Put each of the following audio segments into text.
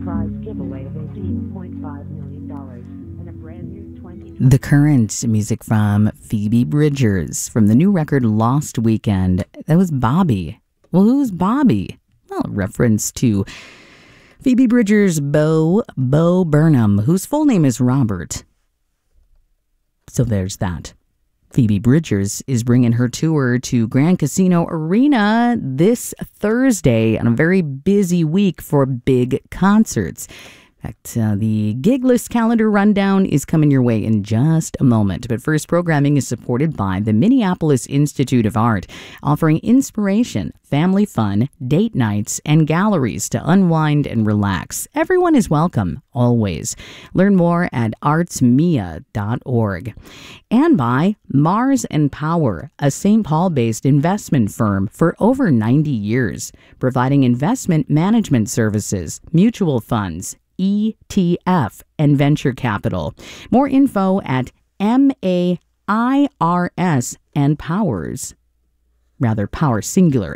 prize giveaway of $18.5 million and a brand new 20... The Current, music from Phoebe Bridgers from the new record Lost Weekend. That was Bobby. Well, who's Bobby? Well, reference to Phoebe Bridgers' Bo Burnham, whose full name is Robert. So there's that. Phoebe Bridgers is bringing her tour to Grand Casino Arena this Thursday on a very busy week for big concerts. In fact, the gig list calendar rundown is coming your way in just a moment. But first, programming is supported by the Minneapolis Institute of Art, offering inspiration, family fun, date nights, and galleries to unwind and relax. Everyone is welcome, always. Learn more at artsmia.org. And by Mars and Power, a St. Paul-based investment firm for over 90 years, providing investment management services, mutual funds, ETF, and venture capital. More info at MAIRS and Powers. Rather, Power singular.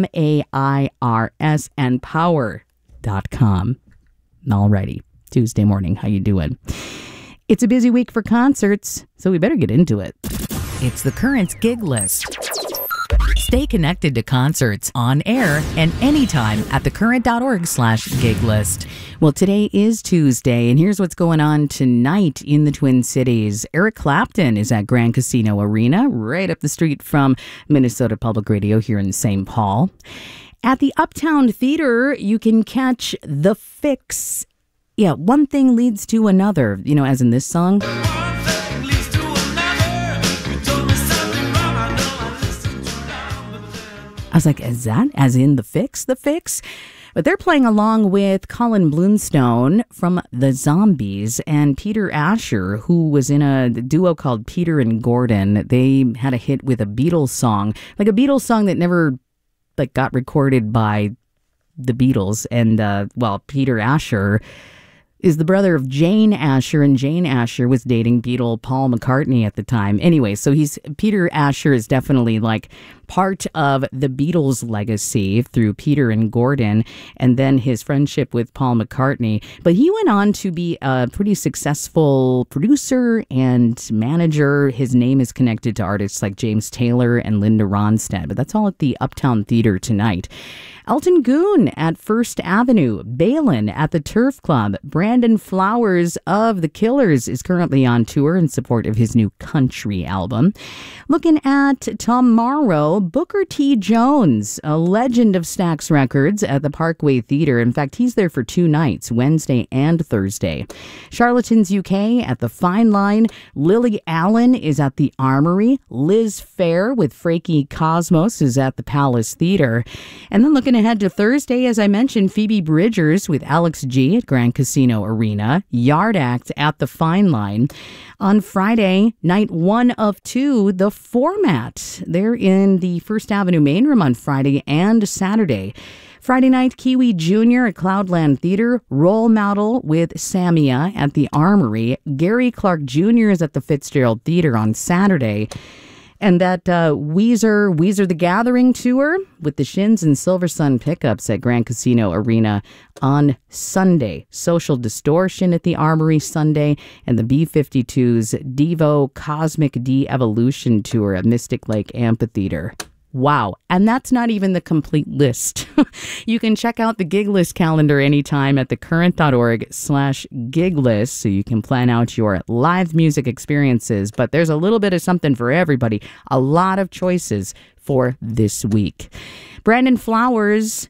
MAIRS and Power.com. Alrighty. Tuesday morning. How you doing? It's a busy week for concerts, so we better get into it. It's the Current gig list. Stay connected to concerts on air and anytime at thecurrent.org/gig list. Well, today is Tuesday, and here's what's going on tonight in the Twin Cities. Eric Clapton is at Grand Casino Arena, right up the street from Minnesota Public Radio here in St. Paul. At the Uptown Theater, you can catch The Fix. Yeah, one thing leads to another, as in this song. I was like, is that as in The Fix? The Fix? But they're playing along with Colin Blunstone from The Zombies and Peter Asher, who was in a duo called Peter and Gordon. They had a hit with a Beatles song, like a Beatles song that never got recorded by the Beatles. And, Peter Asher is the brother of Jane Asher, and Jane Asher was dating Beatle Paul McCartney at the time. Anyway, so Peter Asher is definitely part of the Beatles' legacy through Peter and Gordon, and then his friendship with Paul McCartney. But he went on to be a pretty successful producer and manager. His name is connected to artists like James Taylor and Linda Ronstadt, but that's all at the Uptown Theater tonight. Elton Goon at First Avenue, Balin at the Turf Club, Brandon Flowers of The Killers is currently on tour in support of his new country album. Looking at tomorrow, Booker T. Jones, a legend of Stax Records at the Parkway Theater. In fact, he's there for 2 nights, Wednesday and Thursday. Charlatans UK at the Fine Line. Lily Allen is at the Armory. Liz Phair with Frankie Cosmos is at the Palace Theater. And then looking ahead to Thursday, as I mentioned, Phoebe Bridgers with Alex G at Grand Casino Arena. Yard Act at the Fine Line. On Friday, night 1 of 2, The Format. They're in the First Avenue main room on Friday and Saturday. Friday night, Kiwi Jr. at Cloudland Theater. Role Model with Samia at the Armory. Gary Clark Jr. is at the Fitzgerald Theater on Saturday. And that Weezer the Gathering tour with the Shins and Silver Sun pickups at Grand Casino Arena on Sunday. Social Distortion at the Armory Sunday, and the B-52's Devo Cosmic De-Evolution tour at Mystic Lake Amphitheater. Wow. And that's not even the complete list. You can check out the gig list calendar anytime at thecurrent.org/gig list so you can plan out your live music experiences. But there's a little bit of something for everybody. A lot of choices for this week. Brandon Flowers,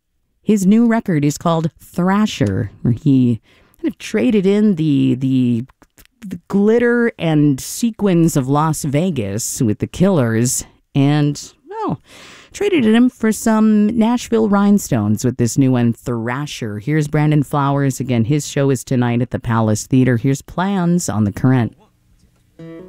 his new record is called Thrasher, where he kind of traded in the glitter and sequins of Las Vegas with the Killers and traded him for some Nashville rhinestones with this new one, Thrasher. Here's Brandon Flowers. Again, his show is tonight at the Palace Theater. Here's Plans on The Current.